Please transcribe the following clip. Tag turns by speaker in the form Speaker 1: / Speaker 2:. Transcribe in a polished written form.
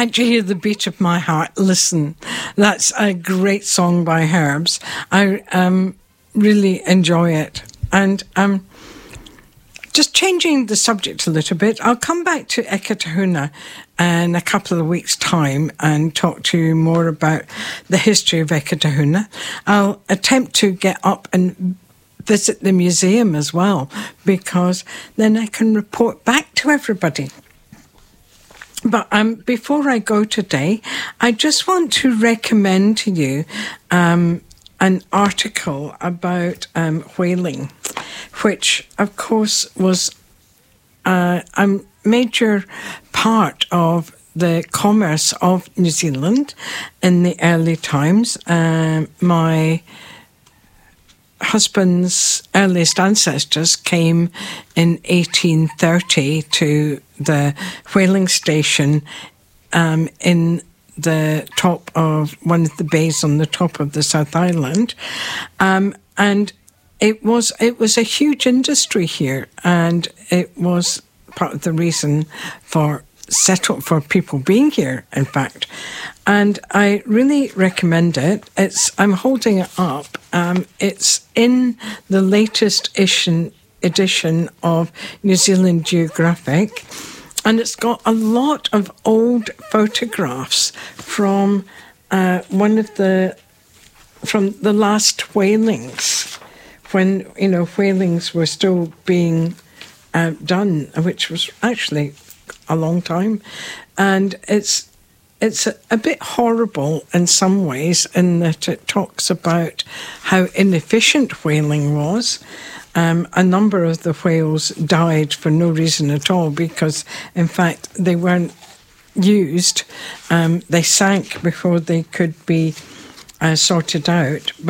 Speaker 1: Can't You Hear the Beat of My Heart? Listen, that's a great song by Herbs. I really enjoy it. And just changing the subject a little bit, I'll come back to Eketahuna in a couple of weeks' time and talk to you more about the history of Eketahuna. I'll attempt to get up and visit the museum as well, because then I can report back to everybody. But before I go today, I just want to recommend to you an article about whaling, which, of course, was a major part of the commerce of New Zealand in the early times. My husband's earliest ancestors came in 1830 to the whaling station in the top of one of the bays on the top of the South Island, and it was a huge industry here, and it was part of the reason for people being here, in fact. And I really recommend it. I'm holding it up. It's in the latest edition of New Zealand Geographic, and it's got a lot of old photographs from from the last whalings, when whalings were still being done, which was actually a long time. And it's a bit horrible in some ways, in that it talks about how inefficient whaling was. A number of the whales died for no reason at all, because, in fact, they weren't used. They sank before they could be sorted out.